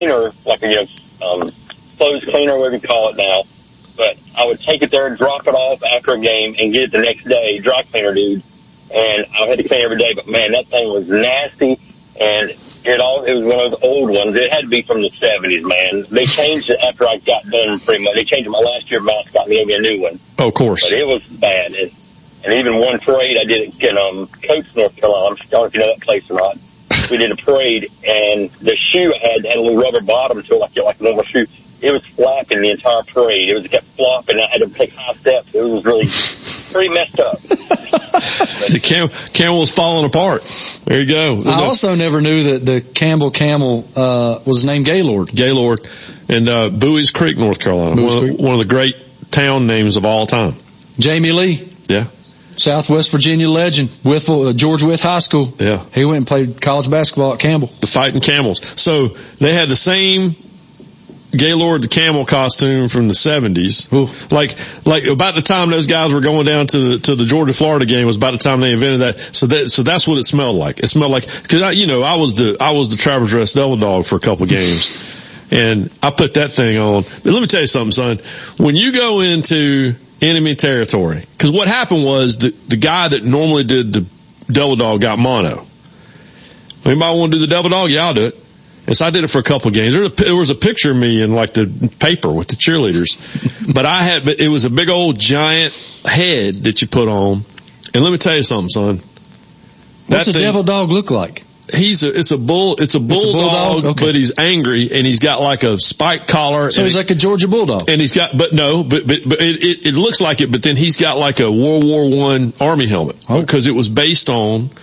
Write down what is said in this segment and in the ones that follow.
cleaner, like clothes cleaner, whatever you call it now. But I would take it there and drop it off after a game and get it the next day, dry cleaner dude. And I had to clean every day, but man, that thing was nasty. And it was one of the old ones. It had to be from the 70s, man. They changed it after I got done pretty much. They changed it my last year mascot and gave me a new one. Oh, of course. But it was bad. And even one parade I did in Coates, North Carolina. I don't know if you know that place or not. We did a parade, and the shoe I had a little rubber bottom to it, like a normal shoe. It was flapping the entire parade. It kept flopping. I had to take high steps. It was really pretty messed up. The camel was falling apart. There you go. I also never knew that the Campbell Camel was named Gaylord. Gaylord. And Bowie's Creek, North Carolina. One of the great town names of all time. Jamie Lee. Yeah. Southwest Virginia legend, George Wythe High School. Yeah. He went and played college basketball at Campbell. The Fighting Camels. So they had the same Gaylord the Camel costume from the 70s. Ooh. Like about the time those guys were going down to the Georgia-Florida game was about the time they invented that. So that's what it smelled like. It smelled like, cause I was the Travers Dress Devil Dog for a couple games. And I put that thing on. But let me tell you something, son. When you go into enemy territory, cause what happened was the guy that normally did the Devil Dog got mono. Anybody want to do the Devil Dog? Yeah, I'll do it. And so I did it for a couple of games. There was a picture of me in like the paper with the cheerleaders, but it was a big old giant head that you put on. And let me tell you something, son. What's a Devil Dog look like? It's a bulldog, okay. But he's angry and he's got like a spike collar. So he's like a Georgia Bulldog. And he's got, but it looks like it, but then he's got like a World War I Army helmet. Oh. Because it was based on,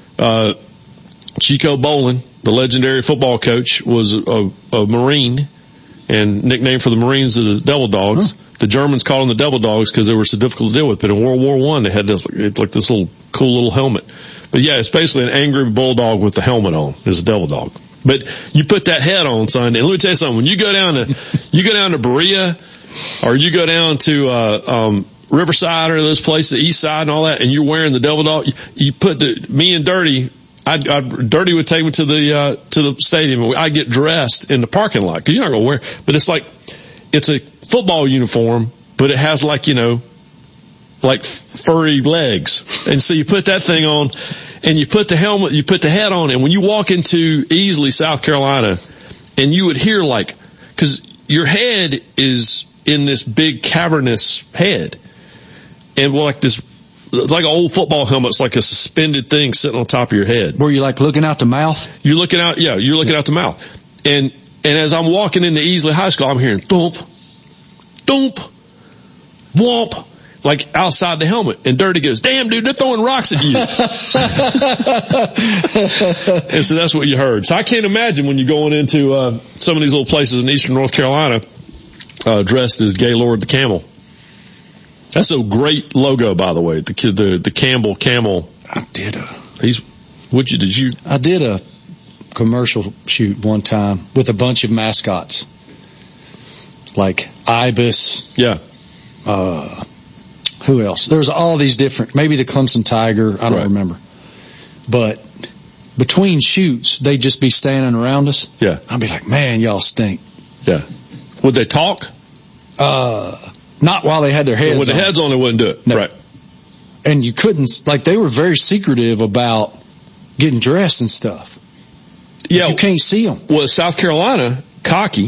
Chico Bolin, the legendary football coach, was a Marine and nicknamed for the Marines the Devil Dogs. Huh. The Germans called them the Devil Dogs because they were so difficult to deal with. But in World War I, they had this little cool little helmet. But yeah, it's basically an angry bulldog with the helmet on. It's a Devil Dog. But you put that head on, son, and let me tell you something. When you go down to Berea, or you go down to Riverside or those places, the East Side and all that, and you're wearing the Devil Dog, you put me and Dirty. Dirty would take me to the stadium and I'd get dressed in the parking lot because you're not going to wear, but it's a football uniform, but it has like furry legs. And so you put that thing on and you put the helmet, you put the head on, and when you walk into Easley, South Carolina, and you would hear cause your head is in this big cavernous head and it's like an old football helmet. It's like a suspended thing sitting on top of your head. Were you like looking out the mouth? You're looking out the mouth. And as I'm walking into Easley High School, I'm hearing thump, thump, whomp, like outside the helmet. And Dirty goes, damn dude, they're throwing rocks at you. And so that's what you heard. So I can't imagine when you're going into, some of these little places in eastern North Carolina, dressed as Gaylord the Camel. That's a great logo, by the way. The Campbell Camel. I did I did a commercial shoot one time with a bunch of mascots, like Ibis. Yeah. Who else? There's all these different. Maybe the Clemson Tiger. I don't remember. But between shoots, they'd just be standing around us. Yeah. I'd be like, man, y'all stink. Yeah. Would they talk? Not while they had their heads on. With the heads on, they wouldn't do it. No. Right. And you couldn't, they were very secretive about getting dressed and stuff. Yeah. You can't see them. Well, South Carolina, cocky,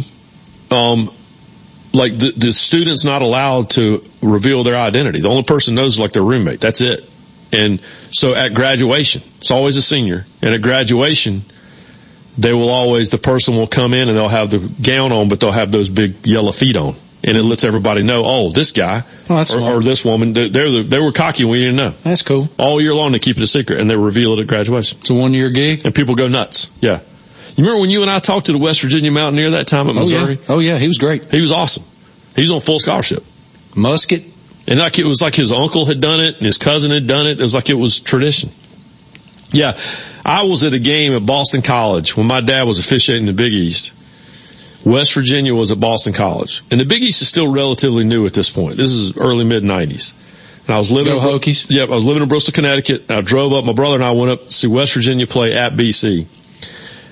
the student's not allowed to reveal their identity. The only person knows is their roommate. That's it. And so at graduation, it's always a senior. And at graduation, the person will come in and they'll have the gown on, but they'll have those big yellow feet on. And it lets everybody know, this guy or this woman, they were cocky and we didn't know. That's cool. All year long they keep it a secret and they reveal it at graduation. It's a 1-year gig. And people go nuts. Yeah. You remember when you and I talked to the West Virginia Mountaineer that time at Missouri? Oh yeah. He was great. He was awesome. He was on full scholarship. Musket. And it was like his uncle had done it and his cousin had done it. It was like it was tradition. Yeah. I was at a game at Boston College when my dad was officiating the Big East. West Virginia was at Boston College. And the Big East is still relatively new at this point. This is early mid-90s. And I was living Go Hokies. I was living in Bristol, Connecticut. I drove up. My brother and I went up to see West Virginia play at BC.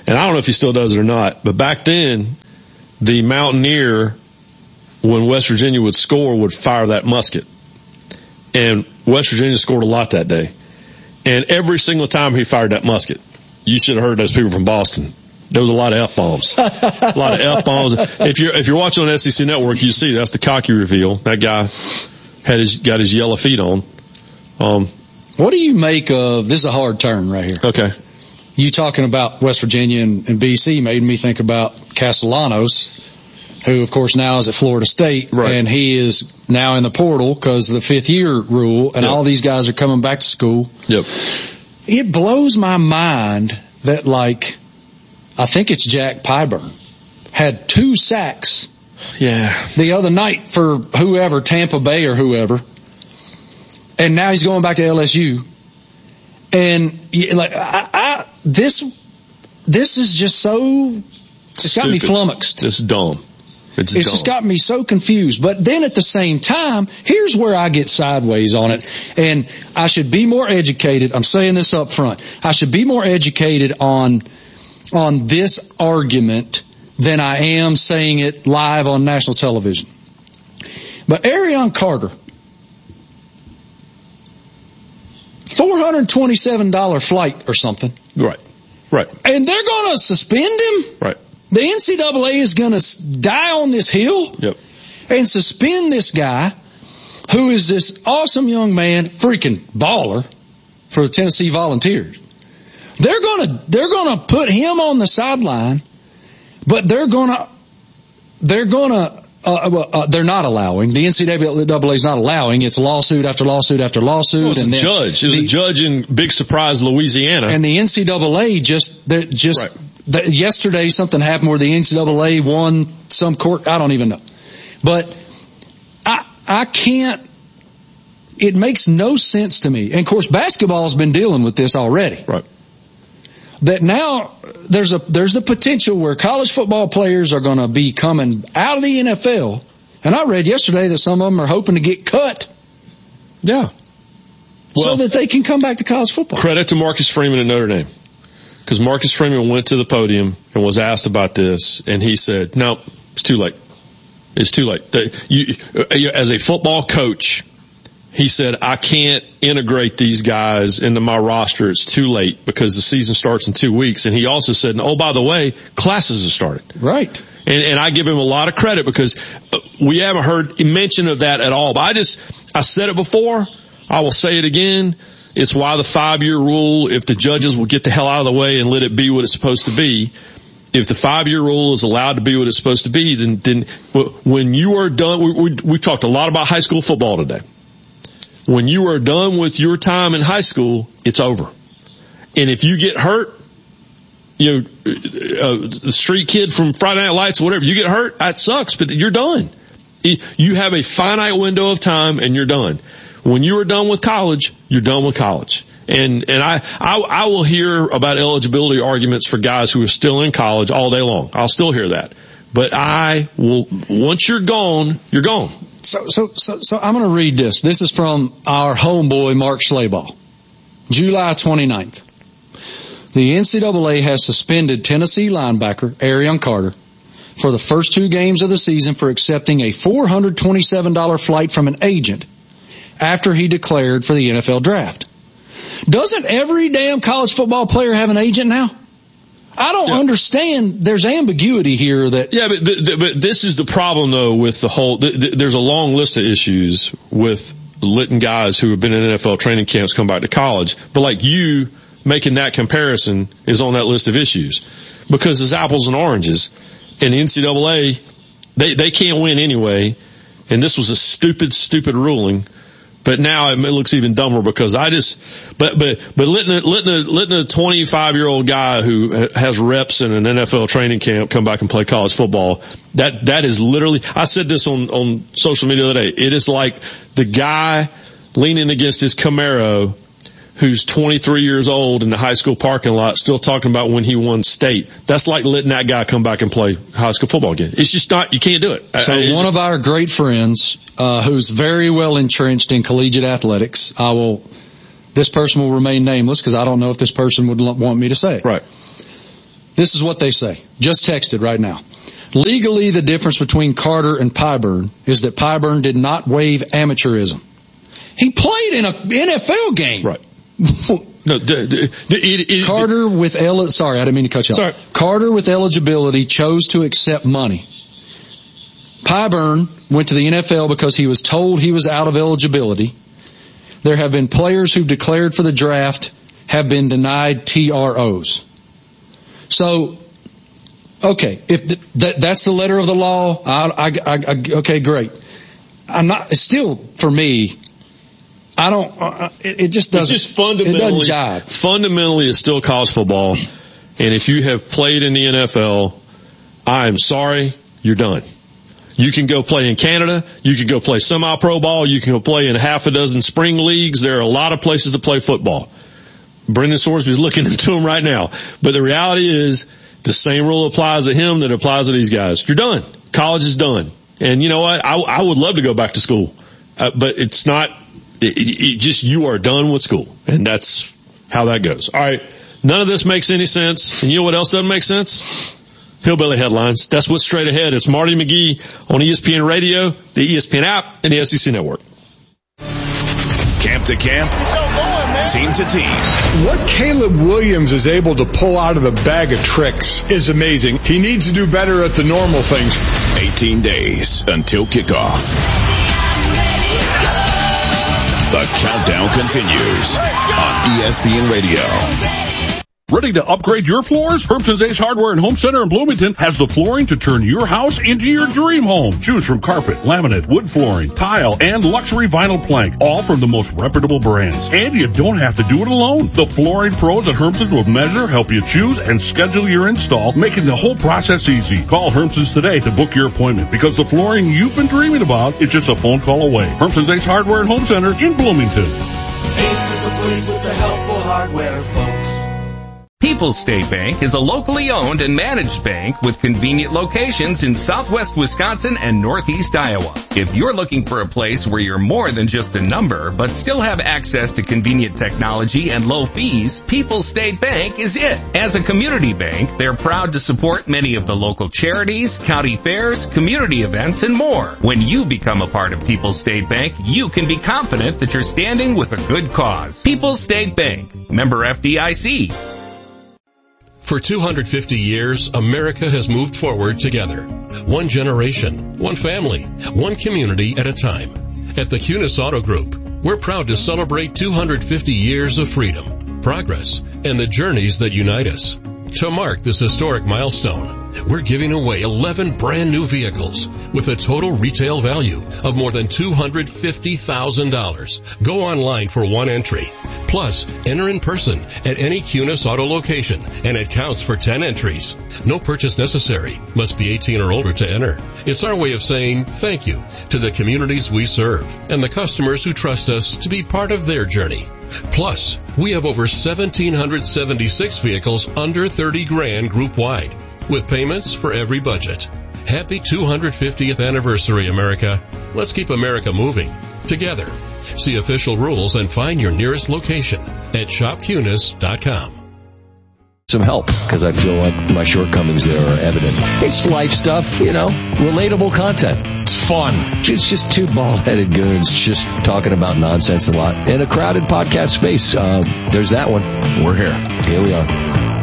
And I don't know if he still does it or not, but back then, the Mountaineer, when West Virginia would score, would fire that musket. And West Virginia scored a lot that day. And every single time he fired that musket, you should have heard those people from Boston. There was a lot of F-bombs. A lot of F-bombs. If you're watching on SEC Network, you see that's the cocky reveal. That guy got his yellow feet on. What do you make of, this is a hard turn right here. Okay. You talking about West Virginia and BC made me think about Castellanos, who of course now is at Florida State, right. And he is now in the portal because of the 5th year rule, and all these guys are coming back to school. Yep. It blows my mind that, like, I think it's Jack Pyburn had 2 sacks. Yeah. The other night for whoever, Tampa Bay or whoever, and now he's going back to LSU. And like, this is just so. It's got me flummoxed. It's dumb. It's dumb. Just got me so confused. But then at the same time, here's where I get sideways on it. And I should be more educated. I'm saying this up front. I should be more educated on this argument than I am saying it live on national television. But Arion Carter, $427 flight or something. Right. And they're going to suspend him? Right. The NCAA is going to die on this hill? Yep. And suspend this guy who is this awesome young man, freaking baller for the Tennessee Volunteers. They're going to put him on the sideline, but they're not allowing. The NCAA is not allowing. It's lawsuit after lawsuit after lawsuit. Well, it's a judge. It was a judge in big surprise Louisiana. And the NCAA yesterday something happened where the NCAA won some court. I don't even know. But I can't. It makes no sense to me. And of course, basketball's been dealing with this already. Right. That now there's a potential where college football players are going to be coming out of the NFL. And I read yesterday that some of them are hoping to get cut. Yeah. So that they can come back to college football. Credit to Marcus Freeman at Notre Dame. Because Marcus Freeman went to the podium and was asked about this, and he said, no, it's too late. It's too late. As a football coach, he said, I can't integrate these guys into my roster. It's too late because the season starts in 2 weeks. And he also said, oh, by the way, classes have started. Right. And I give him a lot of credit because we haven't heard mention of that at all. But I said it before. I will say it again. It's why the 5-year rule, if the judges will get the hell out of the way and let it be what it's supposed to be, if the 5-year rule is allowed to be what it's supposed to be, then when you are done, we talked a lot about high school football today. When you are done with your time in high school, it's over. And if you get hurt, the street kid from Friday Night Lights, whatever, you get hurt, that sucks, but you're done. You have a finite window of time and you're done. When you are done with college, you're done with college. And I will hear about eligibility arguments for guys who are still in college all day long. I'll still hear that. But I will, once you're gone, you're gone. So I'm going to read this. This is from our homeboy, Mark Schlabach. July 29th. The NCAA has suspended Tennessee linebacker Arion Carter for the first 2 games of the season for accepting a $427 flight from an agent after he declared for the NFL draft. Doesn't every damn college football player have an agent now? I don't understand. There's ambiguity here that. Yeah, but this is the problem though with the whole. There's a long list of issues with letting guys who have been in NFL training camps come back to college. But like you making that comparison is on that list of issues because it's apples and oranges. And the NCAA, they can't win anyway. And this was a stupid ruling. But now it looks even dumber because but letting a 25-year-old guy who has reps in an NFL training camp come back and play college football, that is literally, I said this on social media the other day, it is like the guy leaning against his Camaro who's 23 years old in the high school parking lot still talking about when he won state. That's like letting that guy come back and play high school football again. It's just not, you can't do it. So one of our great friends, who's very well entrenched in collegiate athletics, this person will remain nameless because I don't know if this person would want me to say it. Right. This is what they say. Just texted right now. Legally, the difference between Carter and Pyburn is that Pyburn did not waive amateurism. He played in an NFL game. Right. No, Carter with sorry, I didn't mean to cut you off. Sorry. Carter with eligibility chose to accept money. Pyburn went to the NFL because he was told he was out of eligibility. There have been players who've declared for the draft have been denied TROs. So, okay, if that's the letter of the law, okay, great. Still, for me, I don't, it just doesn't, it doesn't jive. Fundamentally, it's still college football. And if you have played in the NFL, I'm sorry, you're done. You can go play in Canada. You can go play semi-pro ball. You can go play in half a dozen spring leagues. There are a lot of places to play football. Brendan Sorsby's looking into them right now. But the reality is the same rule applies to him that applies to these guys. You're done. College is done. And you know what? I would love to go back to school. But it's not, you are done with school. And that's how that goes. All right. None of this makes any sense. And you know what else doesn't make sense? Hillbilly headlines. That's what's straight ahead. It's Marty McGee on ESPN Radio, the ESPN app, and the SEC Network. Camp to camp, team to team. What Caleb Williams is able to pull out of the bag of tricks is amazing. He needs to do better at the normal things. 18 days until kickoff. The countdown continues on ESPN Radio. Ready to upgrade your floors? Herbson's Ace Hardware and Home Center in Bloomington has the flooring to turn your house into your dream home. Choose from carpet, laminate, wood flooring, tile, and luxury vinyl plank, all from the most reputable brands. And you don't have to do it alone. The flooring pros at Herbson's will measure, help you choose, and schedule your install, making the whole process easy. Call Herbson's today to book your appointment, because the flooring you've been dreaming about is just a phone call away. Herbson's Ace Hardware and Home Center in Bloomington. Ace is the place with the helpful hardware, folks. People's State Bank is a locally owned and managed bank with convenient locations in southwest Wisconsin and northeast Iowa. If you're looking for a place where you're more than just a number, but still have access to convenient technology and low fees, People's State Bank is it. As a community bank, they're proud to support many of the local charities, county fairs, community events, and more. When you become a part of People's State Bank, you can be confident that you're standing with a good cause. People's State Bank, member FDIC. For 250 years, America has moved forward together. One generation, one family, one community at a time. At the Kunis Auto Group, we're proud to celebrate 250 years of freedom, progress, and the journeys that unite us. To mark this historic milestone, we're giving away 11 brand new vehicles with a total retail value of more than $250,000. Go online for one entry. Plus, enter in person at any Kunis Auto location, and it counts for 10 entries. No purchase necessary. Must be 18 or older to enter. It's our way of saying thank you to the communities we serve and the customers who trust us to be part of their journey. Plus, we have over 1,776 vehicles under 30 grand group-wide, with payments for every budget. Happy 250th anniversary, America. Let's keep America moving together. See official rules and find your nearest location at shopkunis.com. Some help, because I feel like my shortcomings there are evident. It's life stuff, relatable content. It's fun. It's just two bald-headed goons just talking about nonsense a lot in a crowded podcast space. There's that one. We're here. Here we are.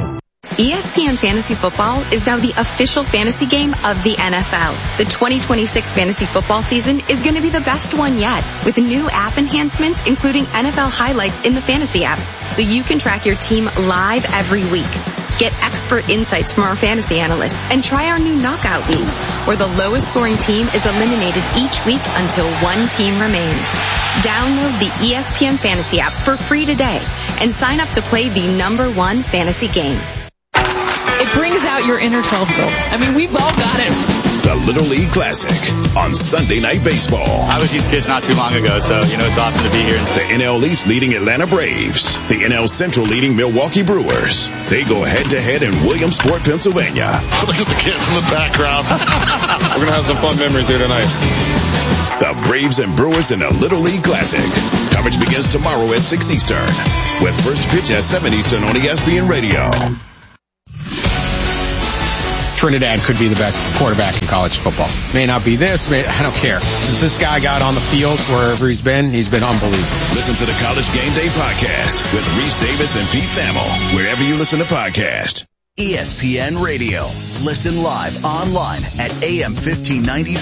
ESPN Fantasy Football is now the official fantasy game of the NFL. The 2026 fantasy football season is going to be the best one yet, with new app enhancements including NFL highlights in the fantasy app, so you can track your team live every week. Get expert insights from our fantasy analysts and try our new knockout leagues, where the lowest scoring team is eliminated each week until one team remains. Download the ESPN Fantasy app for free today and sign up to play the #1 fantasy game. It brings out your inner 12-year-old. I mean, we've all got it. The Little League Classic on Sunday Night Baseball. I was these kids not too long ago, so, it's awesome to be here. The NL East leading Atlanta Braves. The NL Central leading Milwaukee Brewers. They go head-to-head in Williamsport, Pennsylvania. Look at the kids in the background. We're going to have some fun memories here tonight. The Braves and Brewers in a Little League Classic. Coverage begins tomorrow at 6 Eastern, with first pitch at 7 Eastern on ESPN Radio. Trinidad could be the best quarterback in college football. May not be this, I don't care. Since this guy got on the field wherever he's been unbelievable. Listen to the College Game Day podcast with Reese Davis and Pete Thamel, wherever you listen to podcasts. ESPN Radio. Listen live online at AM1590.